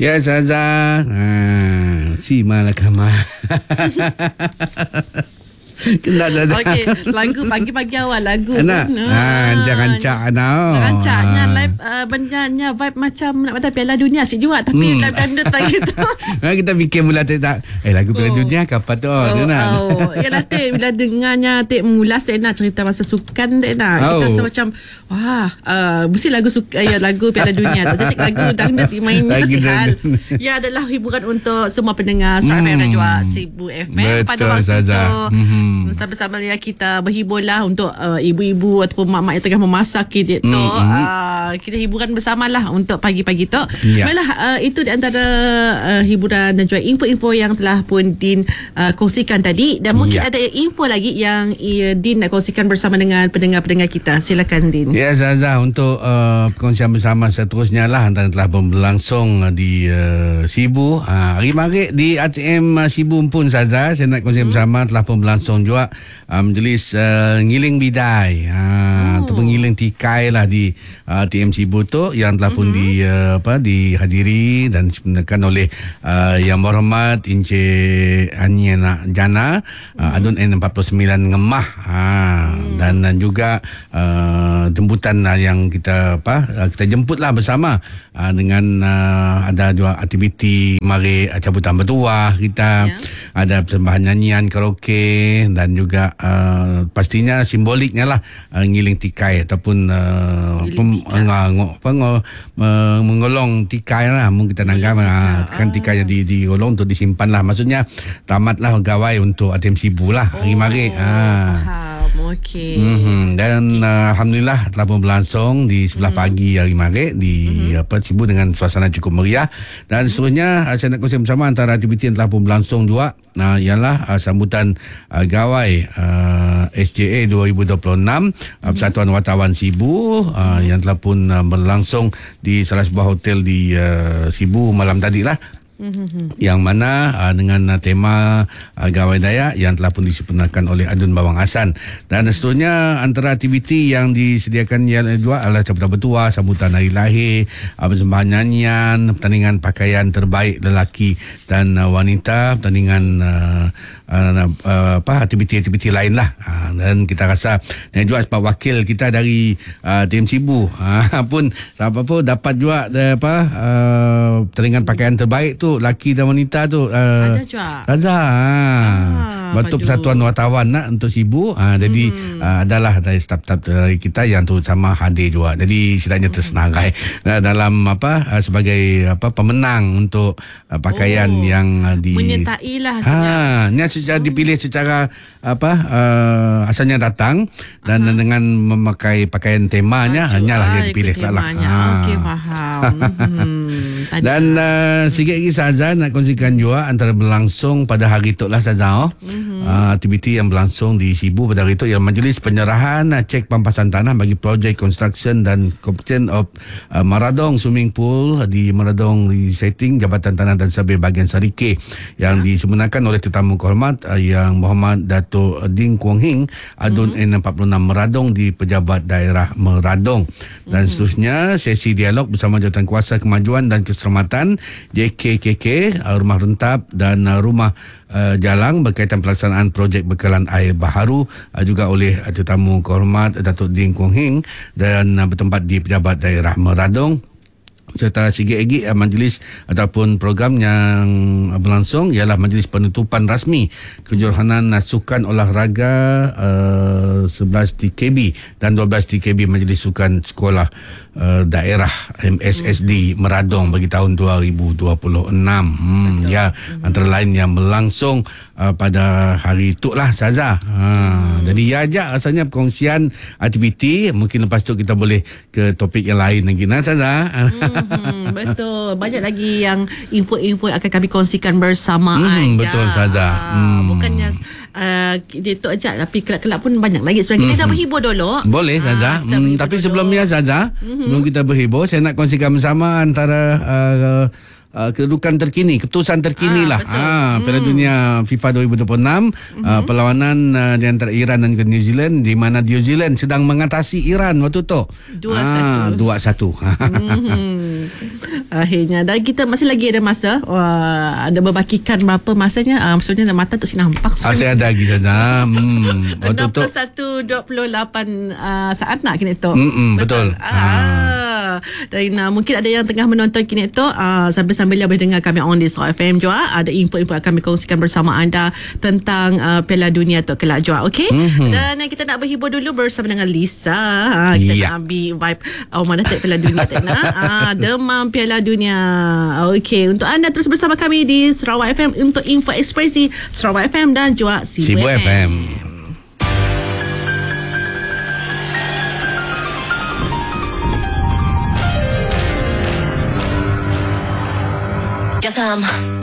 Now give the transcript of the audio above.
Ya Saza. Si malakama. Kena dah. Okey, lagu pagi-pagi awal lagu Anak. Rancak-rancak anak. Rancaknya live bendanya vibe macam nak patah Piala Dunia sikit juga tapi live dangdut tak gitu. Kita fikir mula tak lagu Piala Dunia kapan tu Yalah Tek, bila dengarnya Tek mulas Tek nak cerita pasal sukan Tek nak. Kita rasa macam mesti lagu Piala Dunia tu. Jadi lagu dangdut mainnya sihal. Ya adalah hiburan untuk semua pendengar Suara FM dan juga Sibu FM pada waktu tu. Bersama-sama dengan kita berhiburlah untuk ibu-ibu ataupun mak-mak yang tengah memasak tu. Kita hiburan bersamalah untuk pagi-pagi tu. Baiklah, itu di antara hiburan dan juga info-info yang telah pun Din kongsikan tadi. Dan mungkin ada info lagi yang Din nak kongsikan bersama dengan pendengar-pendengar kita. Silakan Din. Ya Zaza, untuk perkongsian bersama seterusnya lah antara telah berlangsung di Sibu. Hari-hari di ATM Sibu pun Zaza, saya nak kongsikan bersama telah pun berlangsung juga majlis ngiling bidai ataupun ngiling tikai lah di ATM Sibu tu yang telah pun dihadiri dan disebenarkan oleh Yang Berhormat Encik Aniana Jana Adun N49 Ngemah dan juga jemputan yang kita jemputlah bersama dengan ada juga aktiviti mari cabutan bertuah kita ada persembahan nyanyian karaoke dan juga pastinya simboliknya lah ngiling tikai ataupun menggolong tikai lah mungkin kita nanggap kan tikai yang digolong untuk disimpan lah, maksudnya tamatlah gawai untuk ATM Sibu lah hari-hari. Okey. Dan alhamdulillah telah pun berlangsung di sebelah pagi hari-hari di Sibu dengan suasana cukup meriah. Dan seterusnya saya nak kongsi bersama antara aktiviti yang telah pun berlangsung juga ialah sambutan gawai SJA 2026 Persatuan Wartawan Sibu yang telah pun berlangsung di salah sebuah hotel di Sibu malam tadi lah. Yang mana dengan tema gawai Dayak yang telah pun disempurnakan oleh Adun Bawang Hasan. Dan seterusnya antara aktiviti yang disediakan yang juga adalah cabutan bertuah, sambutan hari lahir, persembahan nyanyian, pertandingan pakaian terbaik lelaki dan wanita, pertandingan aktiviti-aktiviti lain lah. Dan kita rasa yang juga sebab wakil kita dari tim Sibu pun dapat juga pertandingan pakaian terbaik tu laki dan wanita tu ada juga Raza bentuk Persatuan Wartawan untuk Sibu. Jadi adalah dari staf-staf dari kita yang tu sama hadir juga. Jadi sidangnya tersenarai dalam sebagai pemenang untuk pakaian yang menyertai lah hasilnya. Dipilih secara asalnya datang dan dengan memakai pakaian temanya hanyalah yang dipilih lah. Okey, faham. Dan sikit lagi Saza nak kongsikan juga antara berlangsung pada hari tu lah Saza. Aktiviti yang berlangsung di Sibu pada hari itu ialah majlis penyerahan cek pampasan tanah bagi projek construction dan completion of Maradong Swimming Pool di Maradong Resetting Jabatan Tanah dan Survey Bahagian Sarike yang disempurnakan oleh tetamu kehormat Yang Berhormat Dato' Ding Kuang Hing Adun N46 Meradong di Pejabat Daerah Meradong. Dan seterusnya sesi dialog bersama Jawatan Kuasa Kemajuan dan Keselamatan JKKK Rumah Rentap dan Rumah Jalang berkaitan pelaksanaan projek bekalan air baharu juga oleh tetamu kehormat Dato' Ding Kuang Hing dan bertempat di Pejabat Daerah Meradong. Serta sikit lagi majlis ataupun program yang berlangsung ialah majlis penutupan rasmi kejohanan sukan olahraga 11 TKB dan 12 TKB Majlis Sukan Sekolah Daerah MSSD Meradong bagi tahun 2026. Antara lain yang berlangsung pada hari itu lah Saza. Jadi ajak rasanya perkongsian aktiviti. Mungkin lepas tu kita boleh ke topik yang lain lagi Saza. Betul. Banyak lagi yang info-info yang akan kami kongsikan bersama betul Saza. Bukannya itu aja, tapi kelak-kelak pun banyak lagi. Sebenarnya kita berhibur dulu. Boleh Saza. Tapi sebelumnya Saza, sebelum kita berhibur, saya nak kongsikan bersama antara kedudukan terkini, keputusan terkini lah. Piala Dunia FIFA 2026, perlawanan di antara Iran dan New Zealand, di mana New Zealand sedang mengatasi Iran waktu tu. 2-1. 2-1. Akhirnya, dan kita masih lagi ada masa. Ada berbakikan berapa masanya, maksudnya mata tu nampak masih ada lagi saja. Waktu tu 61.28 saat nak kini tu. Betul. Dan mungkin ada yang tengah menonton kini tu, sambil-sambil boleh dengar kami on di Suara FM juga. Ada info-info yang kami kongsikan bersama anda tentang Piala Dunia tu kelak juga. Okey. Dan kita nak berhibur dulu bersama dengan Lisa. Kita nak ambil vibe mana tak Piala Dunia tak nak. Demam Piala Dunia. Okey, untuk anda terus bersama kami di Sarawak FM untuk info ekspresi Sarawak FM dan juga Sibu FM. Guess I'm